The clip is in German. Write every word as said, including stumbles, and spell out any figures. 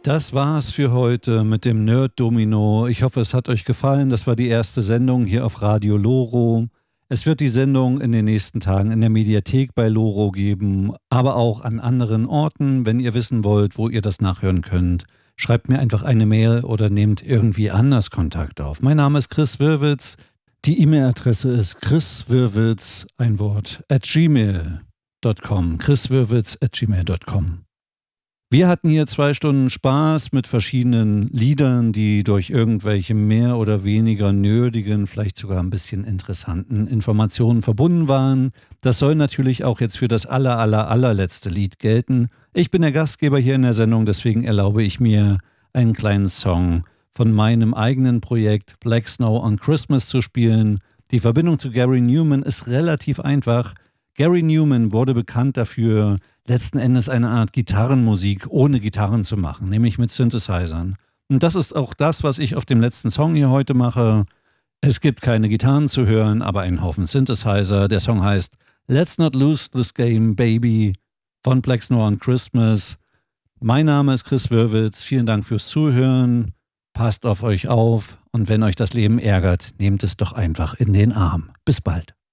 Das war's für heute mit dem Nerd-Domino. Ich hoffe, es hat euch gefallen. Das war die erste Sendung hier auf Radio Loro. Es wird die Sendung in den nächsten Tagen in der Mediathek bei Loro geben, aber auch an anderen Orten. Wenn ihr wissen wollt, wo ihr das nachhören könnt, schreibt mir einfach eine Mail oder nehmt irgendwie anders Kontakt auf. Mein Name ist Chris Wirwitz. Die E-Mail-Adresse ist chriswirwitz, ein Wort, at gmail punkt com. chriswirwitz at gmail punkt com. Wir hatten hier zwei Stunden Spaß mit verschiedenen Liedern, die durch irgendwelche mehr oder weniger nerdigen, vielleicht sogar ein bisschen interessanten Informationen verbunden waren. Das soll natürlich auch jetzt für das aller, aller, allerletzte Lied gelten. Ich bin der Gastgeber hier in der Sendung, deswegen erlaube ich mir, einen kleinen Song von meinem eigenen Projekt Black Snow on Christmas zu spielen. Die Verbindung zu Gary Numan ist relativ einfach. Gary Numan wurde bekannt dafür, letzten Endes eine Art Gitarrenmusik ohne Gitarren zu machen, nämlich mit Synthesizern. Und das ist auch das, was ich auf dem letzten Song hier heute mache. Es gibt keine Gitarren zu hören, aber einen Haufen Synthesizer. Der Song heißt Let's Not Lose This Game, Baby von Black Snow on Christmas. Mein Name ist Chris Wirwitz. Vielen Dank fürs Zuhören. Passt auf euch auf und wenn euch das Leben ärgert, nehmt es doch einfach in den Arm. Bis bald.